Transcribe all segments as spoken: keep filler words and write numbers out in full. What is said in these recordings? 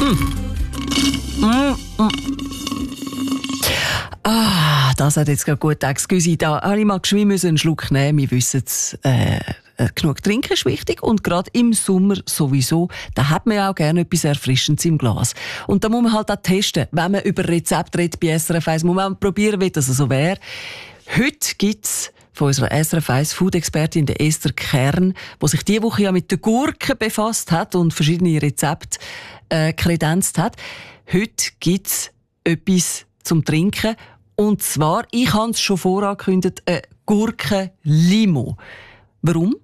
Mm. Mm, mm. Ah, das hat jetzt gerade gut excuse. Da habe ich mal geschwind einen Schluck nehmen. Wir wissen es, äh, genug trinken ist wichtig. Und gerade im Sommer sowieso, da hat man ja auch gerne etwas Erfrischendes im Glas. Und da muss man halt auch testen. Wenn man über Rezept redet bei S R F eins, muss man auch probieren, wie das so wäre. Heute gibt's von unserer S R F eins Food-Expertin, der Esther Kern, die sich diese Woche ja mit den Gurken befasst hat und verschiedene Rezepte äh, kredenzt hat. Heute gibt's etwas zum Trinken. Und zwar, ich habe es schon vorangekündigt, eine Gurken-Limo. Warum?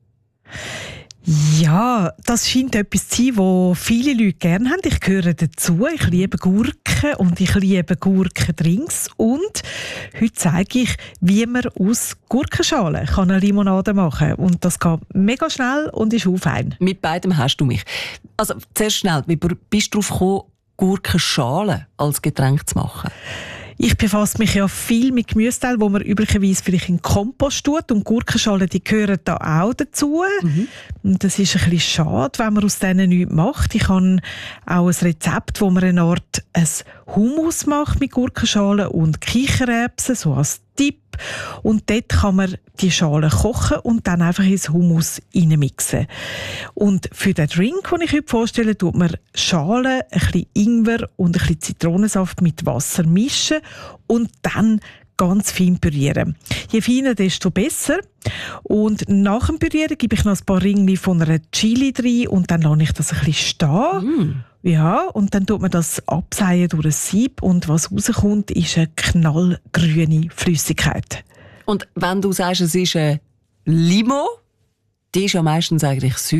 Ja, das scheint etwas zu sein, was viele Leute gerne haben. Ich gehöre dazu. Ich liebe Gurken und ich liebe Gurkendrinks. Und heute zeige ich, wie man aus Gurkenschalen kann eine Limonade machen kann. Und das geht mega schnell und ist auch fein. Mit beidem hast du mich. Also, zuerst schnell, wie bist du darauf gekommen, Gurkenschalen als Getränk zu machen? Ich befasse mich ja viel mit Gemüseteilen, wo man üblicherweise vielleicht in Kompost tut. Und Gurkenschalen, die gehören da auch dazu. Mhm. Und das ist ein bisschen schade, wenn man aus denen nichts macht. Ich habe auch ein Rezept, wo man eine Art ein Hummus macht mit Gurkenschalen und Kichererbsen, so als Tipp. Und dort kann man die Schalen kochen und dann einfach ins Hummus reinmixen. Und für den Drink, den ich heute vorstelle, tut man Schalen, ein bisschen Ingwer und ein bisschen Zitronensaft mit Wasser mischen und dann ganz fein pürieren. Je feiner, desto besser. Und nach dem Pürieren gebe ich noch ein paar Ringli von einer Chili rein und dann lasse ich das ein bisschen stehen. Mm. Ja, und dann tut man das abseihen durch ein Sieb und was rauskommt, ist eine knallgrüne Flüssigkeit. Und wenn du sagst, es ist eine Limo, die ist ja meistens eigentlich süß.